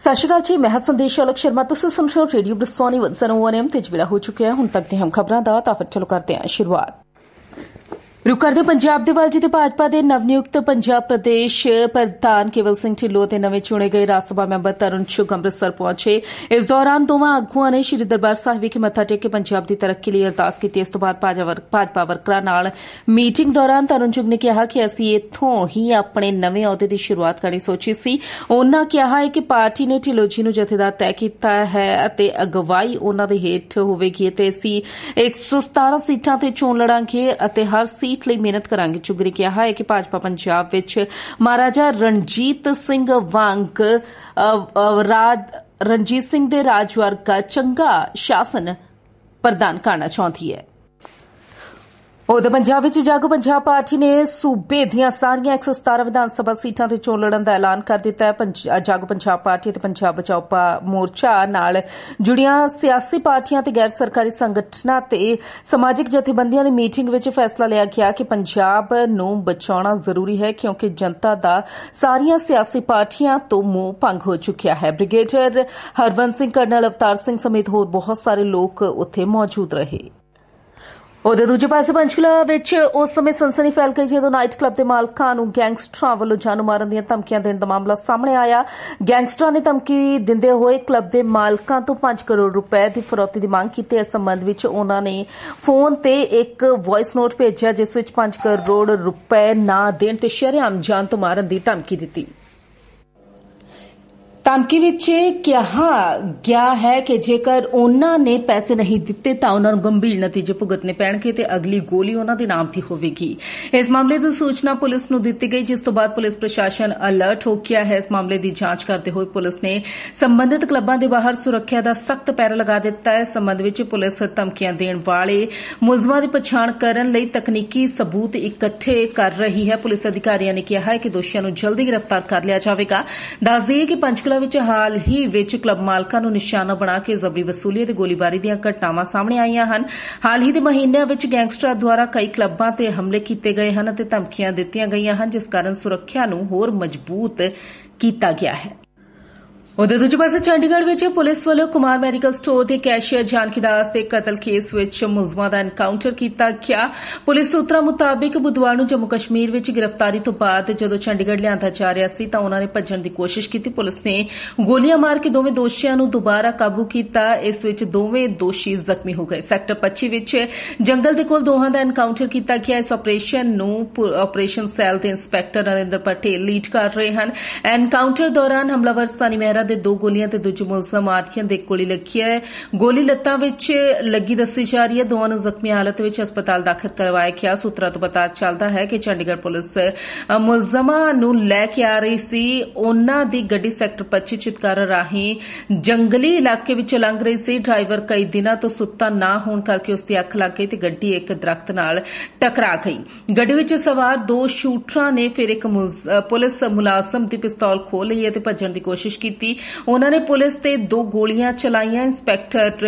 सत श्री अकाल जी, मैं संदेश अलग शर्मा। तुसीं सुन रहे हो रेडियो ब्रिस्टॉल 101 FM ते ਵੇਲਾ ਹੋ ਚੁੱਕਿਆ ਹੁਣ ਤੱਕ ਦੇ ਹਮ ਖਬਰਾਂ ਦਾ ਤਾਂ ਫਿਰ ਚਲੋ ਕਰਦੇ ਹਾਂ ਸ਼ੁਰੂਆਤ। रुख करदे पंजाब दे वल जिते भाजपा के नवनियुक्त पंजाब प्रदेश प्रधान केवल सिंह ढिल्लों ते नवे चुने गए राज सभा मैंबर तरुण चुग अमृतसर पहुंचे। इस दौरान दोवां आगुआं ने श्री दरबार साहिब विखे मत्था टेक के पंजाब की तरक्की लिए अरदास की। इस तो बाद भाजपा वर्करां नाल मीटिंग दौरान तरुण चुग ने कहा कि असीं इत्थों ही अपने नवे अहुदे की शुरुआत करनी सोची सी। उन्हां कहा है कि पार्टी ने ढिल्लों जी नूं जथेदार तय किया है अते अगवाई उन्हां दे हेठ होवेगी ते असीं 117 सीटां ते चोण लड़ांगे अते हर सीट ਲਈ ਮਿਹਨਤ ਕਰਾਂਗੇ। ਚੁਗ ਨੇ ਕਿਹਾ ਹੈ ਕਿ ਭਾਜਪਾ ਪੰਜਾਬ ਵਿੱਚ ਮਹਾਰਾਜਾ ਰਣਜੀਤ ਸਿੰਘ ਵਾਂਗ ਰਣਜੀਤ ਸਿੰਘ ਦੇ ਰਾਜ ਵਰਗਾ ਚੰਗਾ ਸ਼ਾਸਨ ਪ੍ਰਦਾਨ ਕਰਨਾ ਚਾਹੁੰਦੀ ਹੈ। उधर पंजाब विच जागो पंजाब पार्टी ने सूबे दियां सारियां 117 विधान सभा सीटां ते चोण लड़न दा ऐलान कर दिता है। जागो पंजाब पार्टी ते पंजाब बचाओ मोर्चा नाल जुड़ियां सियासी पार्टियां ते गैर सरकारी संगठनां ते समाजिक जथेबंदियां दी मीटिंग विच फैसला लिया गया कि पंजाब नूं बचाउणा जरूरी है क्योंकि जनता दा सारियां सियासी पार्टियां तो मोह भंग हो चुकिया है। ब्रिगेडियर हरवंत सिंह कर्नल अवतार सिंह समेत होर बहुत सारे लोग उत्थे मौजूद रहे। उधर दूजे पासे पंचकुला विच उस समय सनसनी फैल गई जदों नाइट क्लब के मालकां नूं गैंगस्टरां वल्लों जानू मारन दीआं धमकियां देण दा मामला सामने आया। गैंगस्टरां ने धमकी दिंदे होए क्लब के मालकां तो 5 करोड़ रुपए की फिरौती की मांग की। इस संबंध में उन्हां ने फोन ते एक वॉइस नोट भेजिया जिस विच 5 करोड़ रुपए ना देण ते शरेआम जान तो मारन दी धमकी दित्ती। धमकी विच कहा गया है कि जेकर उन्हां ने पैसे नहीं दिते तो उन्हां नूं गंभीर नतीजे भुगतने पैणगे ते अगली गोली उन्हां दे नाम दी होवेगी। इस मामले की सूचना पुलिस नूं दित्ती गई जिस तो बाद पुलिस प्रशासन अलर्ट हो गया है। इस मामले की जांच करते हुए पुलिस ने संबंधित क्लबां दे बाहर सुरक्षा का सख्त पैरा लगा दिता है। इस संबंध में पुलिस धमकियां देण वाले मुलजमां की पछाण करन लई तकनीकी सबूत इकट्ठे कर रही है। पुलिस अधिकारियों ने कहा है कि दोषियों नूं जल्दी गिरफ्तार कर लिया जाएगा। दस दईए कि पंचकुला विच हाल ही विच क्लब मालकां नूं निशाना बना के जबरी वसूली ते गोलीबारी दीआं घटनावां सामने आईआं हन। हाल ही दे महीनिਆਂ विच गैंगस्टरां द्वारा कई क्लबां ते हमले कीते गए हन ते धमकियां दित्तियां गईआं हन जिस कारण सुरक्षा नूं होर मजबूत कीता गया है। उधर दूजे पासे चंडीगढ़ विच पुलिस वालों कुमार मैडिकल स्टोर के कैशियर जानकी दास के कतल केस विच मुलजमां दा एनकाउंटर किया गया। पुलिस सूत्रों मुताबिक बुधवार नूं जम्मू कश्मीर विच गिरफ्तारी तो बाद जदों चंडीगढ़ लिआंदा जा रहा सी तां उन्हां ने भज्जण दी कोशिश की। पुलिस ने गोलियां मार के दोवें दोषियों नूं दोबारा काबू किया। इस विच दोवें दोषी जख्मी हो गए। सैक्टर 25 विच जंगल दे कोल दोहां दा एनकाउंटर किया गया। इस ऑपरेशन नूं ऑपरेशन सैल दे इंस्पैक्टर नरेंद्र पटेल लीड कर रहे हैं। एनकाउंटर दौरान हमलावर सानी मेहरा दे 2 गोलियां ते दूजे मुलजम आदियां दे गोली लगी है। गोली लत्तां विच लगी दस्सी जा रही है। दोवां नूं जख्मी हालत विच अस्पताल दाखिल करवाया गया। सूत्रों तो पता चलदा है कि चंडीगढ़ पुलिस मुलजमां नूं लैके आ रही सी। उन्हां दी गड्डी सैक्टर 25 चितकारा राहीं जंगली इलाके विच लंघ रही सी। ड्राइवर कई दिनां तो सुत्ता ना होण करके उसदी अख लग गई ते गड्डी एक दरख्त नाल टकरा गई। गड्डी विच सवार 2 शूटरां ने फिर एक पुलिस मुलाजम दी पिस्तौल खोह लई ते भज्जण दी कोशिश कीती। उन्होंने पुलिस ते 2 गोलियां चलाईयां। इंस्पैक्टर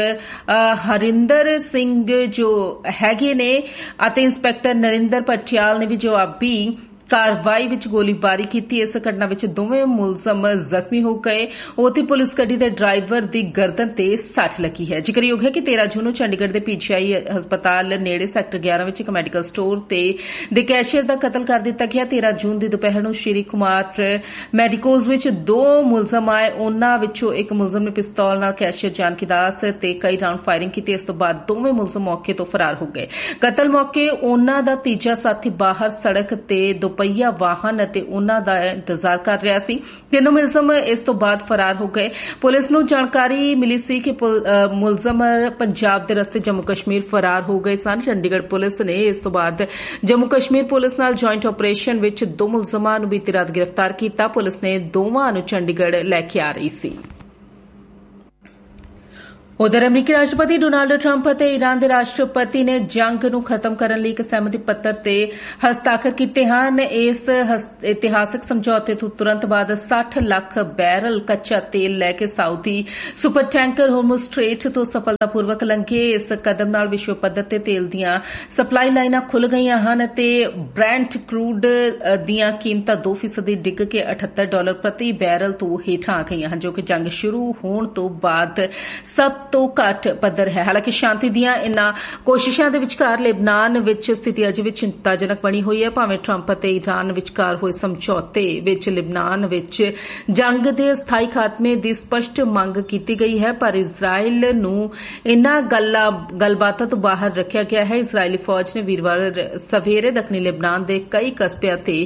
हरिंदर सिंह जो हैगे ने अते इंस्पैक्टर नरिंदर पटियाल ने भी जवाबी कार्रवाई विच गोलीबारी की। इस घटना विच दोवें मुलजम जख्मी हो गए। उथे पुलिस गड्डी दे ड्राइवर दी गर्दन ते सट लगी है। जिक्रयोग है कि 13 जून नूं चंडीगढ़ दे पीजीआई हस्पताल नेड़े सैक्टर 11 विच एक मैडिकल स्टोर ते दे कैशियर दा कतल कर दिता गया। 13 जून दी दोपहर नूं श्री कुमार मैडिकोज विच 2 मुलजम आए। उन्हां विचों एक मुलजम ने पिस्तौल नाल कैशियर जानकी दास ते कई राउंड फायरिंग की। इस तो बाद दोवें मुलजम मौके तो फरार हो गए। कतल मौके उन्हां दा तीजा साथी बाहर सड़क ते पहिया वाहन ते उन्हां दा इंतजार कर रहा सी। तीनों मुलजम इस तो बाद फरार हो गए। पुलिस नूं जानकारी मिली सी कि मुलजम पंजाब दे रस्ते जम्मू कश्मीर फरार हो गए सन। चंडीगढ़ पुलिस ने इस तो बाद जम्मू कश्मीर पुलिस नाल जॉइंट ऑपरेशन विच 2 मुलजमां नूं बीती रात गिरफ्तार किया। पुलिस ने दोवां नूं चंडीगढ़ लैके आ रही सी। ਉਧਰ ਅਮਰੀਕੀ ਰਾਸ਼ਟਰਪਤੀ ਡੋਨਾਲਡ ਟਰੰਪ ਅਤੇ ਈਰਾਨ ਦੇ ਰਾਸ਼ਟਰਪਤੀ ਨੇ ਜੰਗ ਨੂੰ ਖਤਮ ਕਰਨ ਲਈ ਇੱਕ ਸਹਿਮਤੀ ਪੱਤਰ ਤੇ ਹਸਤਾਖਰ ਕੀਤੇ ਹਨ। ਇਸ ਇਤਿਹਾਸਕ ਸਮਝੌਤੇ ਤੋਂ ਤੁਰੰਤ ਬਾਅਦ 60 ਲੱਖ ਬੈਰਲ ਕੱਚਾ ਤੇਲ ਲੈ ਕੇ ਸਾਊਦੀ ਸੁਪਰ ਟੈਂਕਰ ਹੋਰਮੁਜ਼ ਸਟ੍ਰੇਟ ਤੋਂ ਸਫਲਤਾਪੂਰਵਕ ਲੰਘੇ। ਇਸ ਕਦਮ ਨਾਲ ਵਿਸ਼ਵ ਪੱਧਰ ਤੇ ਤੇਲ ਦੀਆਂ ਸਪਲਾਈ ਲਾਈਨਾਂ ਖੁੱਲ੍ਹ ਗਈਆਂ ਹਨ ਅਤੇ ਬ੍ਰੈਂਟ ਕਰੂਡ ਦੀਆਂ ਕੀਮਤਾਂ 2% ਡਿੱਗ ਕੇ $78 ਪ੍ਰਤੀ ਬੈਰਲ ਤੋਂ ਹੇਠਾਂ ਆ ਗਈਆਂ ਹਨ, ਜੋ ਕਿ ਜੰਗ ਸ਼ੁਰੂ ਹੋਣ ਤੋਂ ਬਾਅਦ ਸਭ ਤੋਂ ਘੱਟ ਪੱਧਰ ਹੈ। ਹਾਲਾਂਕਿ ਸ਼ਾਂਤੀ ਦੀਆਂ ਇਨ੍ਹਾਂ ਕੋਸ਼ਿਸ਼ਾਂ ਦੇ ਵਿਚਕਾਰ ਲੈਬਨਾਨ ਵਿੱਚ ਸਥਿਤੀ ਅਜੇ ਵੀ ਚਿੰਤਾਜਨਕ ਬਣੀ ਹੋਈ ਹੈ। ਭਾਵੇਂ ਟਰੰਪ ਅਤੇ ਈਰਾਨ ਵਿਚਕਾਰ ਹੋਏ ਸਮਝੌਤੇ ਵਿੱਚ ਲੈਬਨਾਨ ਵਿੱਚ ਜੰਗ ਦੇ ਸਥਾਈ ਖਾਤਮੇ ਦੀ ਸਪਸ਼ਟ ਮੰਗ ਕੀਤੀ ਗਈ ਹੈ, ਪਰ ਇਜ਼ਰਾਈਲ ਨੂੰ ਇਨ੍ਹਾਂ ਗੱਲਬਾਤਾਂ ਤੋਂ ਬਾਹਰ ਰੱਖਿਆ ਗਿਆ ਹੈ। ਇਜ਼ਰਾਈਲੀ ਫੌਜ ਨੇ ਵੀਰਵਾਰ ਸਵੇਰੇ ਦੱਖਣੀ ਲੈਬਨਾਨ ਦੇ ਕਈ ਕਸਬਿਆਂ ਤੇ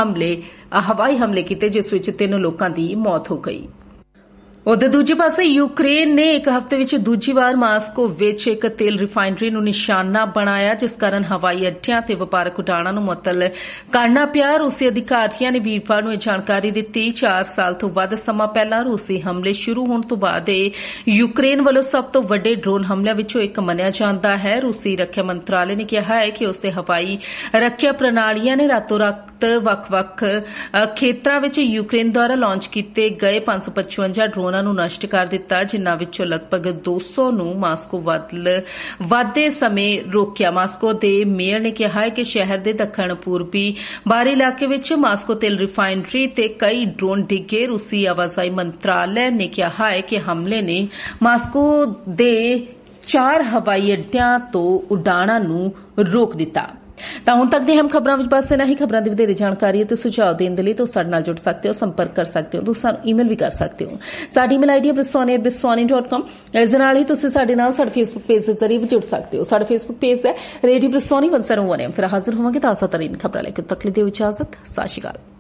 ਹਵਾਈ ਹਮਲੇ ਕੀਤੇ, ਜਿਸ ਵਿੱਚ 3 ਲੋਕਾਂ ਦੀ ਮੌਤ ਹੋ ਗਈ। ਉਧਰ ਦੂਜੇ ਪਾਸੇ ਯੂਕਰੇਨ ਨੇ ਇੱਕ ਹਫ਼ਤੇ ਵਿੱਚ ਦੂਜੀ ਵਾਰ ਮਾਸਕੋ ਵਿੱਚ ਇੱਕ ਤੇਲ ਰਿਫਾਈਨਰੀ ਨੂੰ ਨਿਸ਼ਾਨਾ ਬਣਾਇਆ, ਜਿਸ ਕਾਰਨ ਹਵਾਈ ਅੱਡਿਆਂ ਤੇ ਵਪਾਰਕ ਉਡਾਣਾਂ ਨੂੰ ਮੁਅੱਤਲ ਕਰਨਾ ਪਿਆ। ਰੂਸੀ ਅਧਿਕਾਰੀਆਂ ਨੇ ਵੀਰਵਾਰ ਨੂੰ ਇਹ ਜਾਣਕਾਰੀ ਦਿੱਤੀ। 4 ਸਾਲ ਤੋਂ ਵੱਧ ਸਮਾਂ ਪਹਿਲਾਂ ਰੂਸੀ ਹਮਲੇ ਸ਼ੁਰੂ ਹੋਣ ਤੋਂ ਬਾਅਦ ਇਹ ਯੂਕਰੇਨ ਵੱਲੋਂ ਸਭ ਤੋਂ ਵੱਡੇ ਡਰੋਨ ਹਮਲਿਆਂ ਵਿੱਚੋਂ ਇੱਕ ਮੰਨਿਆ ਜਾਂਦਾ ਹੈ। ਰੂਸੀ ਰੱਖਿਆ ਮੰਤਰਾਲੇ ਨੇ ਕਿਹਾ ਹੈ ਕਿ ਉਸ ਦੇ ਹਵਾਈ ਰੱਖਿਆ ਪ੍ਰਣਾਲੀਆਂ ਨੇ ਰਾਤੋਂ-ਰਾਤ ਵੱਖ-ਵੱਖ ਖੇਤਰਾਂ ਵਿੱਚ ਯੂਕਰੇਨ ਦੁਆਰਾ ਲਾਂਚ ਕੀਤੇ ਗਏ 555 ਡਰੋਨਾਂ ਨੂੰ ਨਸ਼ਟ ਕਰ ਦਿੱਤਾ, ਜਿਨ੍ਹਾਂ ਵਿੱਚੋਂ ਲਗਭਗ 200 ਨੂੰ ਮਾਸਕੋ ਵਾਧੇ ਸਮੇਂ ਰੋਕਿਆ। ਮਾਸਕੋ ਦੇ ਮੇਅਰ ਨੇ ਕਿਹਾ ਹੈ ਕਿ ਸ਼ਹਿਰ ਦੇ ਦੱਖਣ ਪੂਰਬੀ ਬਾਹਰੀ ਇਲਾਕੇ ਵਿੱਚ ਮਾਸਕੋ ਤੇਲ ਰਿਫਾਈਨਰੀ ਤੇ ਕਈ ਡਰੋਨ ਡਿੱਗੇ। ਰੂਸੀ ਆਵਾਜਾਈ ਮੰਤਰਾਲੇ ਨੇ ਕਿਹਾ ਹੈ ਕਿ ਹਮਲੇ ਨੇ ਮਾਸਕੋ ਦੇ 4 ਹਵਾਈ ਅੱਡਿਆਂ ਤੋਂ ਉਡਾਣਾਂ ਨੂੰ ਰੋਕ ਦਿੱਤਾ। ਤਾਂ ਹੁਣ ਤੱਕ ਦੀਆਂ ਖਬਰਾਂ ਵਿੱਚ ਬਸ ਇੰਨਾ ਹੀ। ਖਬਰਾਂ ਦੀ ਵਧੇਰੇ ਜਾਣਕਾਰੀ ਅਤੇ ਸੁਝਾਅ ਦੇਣ ਦੇ ਲਈ ਤੁਸੀਂ ਸਾਡੇ ਨਾਲ ਜੁੜ ਸਕਦੇ ਹੋ, ਸੰਪਰਕ ਕਰ ਸਕਦੇ ਹੋ, ਤੁਸੀਂ ਸਾਨੂੰ ਈਮੇਲ ਵੀ ਕਰ ਸਕਦੇ ਹੋ। ਸਾਡੀ ਈਮੇਲ ਆਈਡੀ ਹੈ bristoni@bristoni.com। ਇਸ ਦੇ ਨਾਲ ਹੀ ਤੁਸੀਂ ਸਾਡੇ ਨਾਲ ਸਾਡੇ ਫੇਸਬੁੱਕ ਪੇਜ ਦੇ ਜ਼ਰੀਏ ਵੀ ਜੁੜ ਸਕਦੇ ਹੋ। ਸਾਡਾ ਫੇਸਬੁੱਕ ਪੇਜ ਹੈ ਰੇਡੀਓ ਬ੍ਰਿਸਟੋਨੀ 101 FM। ਫਿਰ ਹਾਜ਼ਰ ਹੋਵਾਂਗੇ ਤਾਜ਼ਾ ਤਰੀਨ ਖਬਰਾਂ ਲੈ ਕੇ। ਤੱਕ ਲਈ ਦਿਓ ਇਜਾਜ਼ਤ। ਸਤਿ ਸ਼੍ਰੀ ਅਕਾਲ।